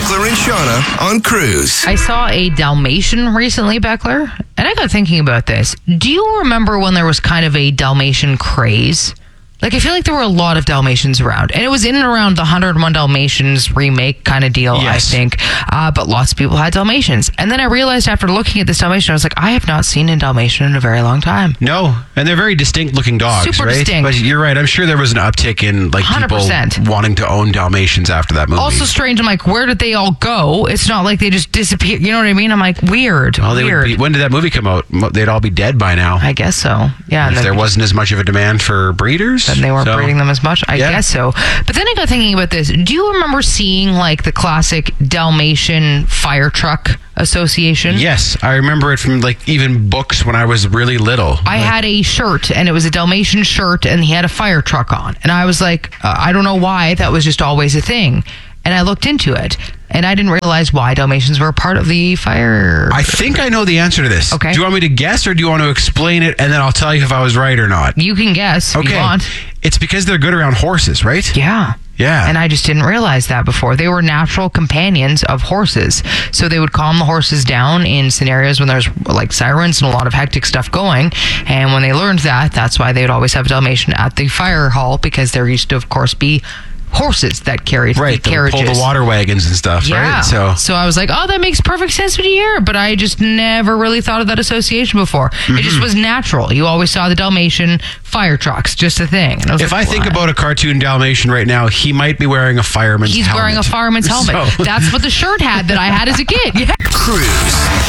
Beckler and Shauna on Cruise. I saw a Dalmatian recently, Beckler, and I got thinking about this. Do you remember when there was kind of a Dalmatian craze? Like, I feel like there were a lot of Dalmatians around. And it was in and around the 101 Dalmatians remake kind of deal, Yes. I think. But lots of people had Dalmatians. And then I realized after looking at this Dalmatian, I was like, I have not seen a Dalmatian in a very long time. No, and they're very distinct looking dogs, Super right? distinct. But you're right. I'm sure there was an uptick in like 100%. people wanting to own Dalmatians after that movie. Also strange, I'm like, where did they all go? It's not like they just disappeared. You know what I mean? I'm like, weird. Well, they would be, when did that movie come out? They'd all be dead by now. I guess so. Yeah. And If there wasn't as much of a demand for breeders, then they weren't so- breeding them as much. I Yeah. guess so. But then I got thinking about this. Do you remember seeing like the classic Dalmatian fire truck association? Yes, I remember it from like even books when I was really little. I had a shirt, and it was a Dalmatian shirt, and he had a fire truck on. And I was like, I don't know why, that was just always a thing. And I looked into it, and I didn't realize why Dalmatians were a part of the fire. I think I know the answer to this. Okay. Do you want me to guess, or do you want to explain it, and then I'll tell you if I was right or not? You can guess if you want. It's because they're good around horses, right? Yeah. Yeah. And I just didn't realize that before. They were natural companions of horses. So they would calm the horses down in scenarios when there's like sirens and a lot of hectic stuff going. And when they learned that, that's why they would always have a Dalmatian at the fire hall, because there used to, of course, be horses that carried the Right, they'll carriages. pull the water wagons and stuff, Yeah. right? So I was like, oh, that makes perfect sense when you hear it. But I just never really thought of that association before. It just was natural. You always saw the Dalmatian fire trucks, just a thing. And I was If like, I think what? about a cartoon Dalmatian right now, he might be wearing a fireman's He's helmet. wearing a fireman's helmet. So- That's what the shirt had that I had as a kid. Yeah. Cruise.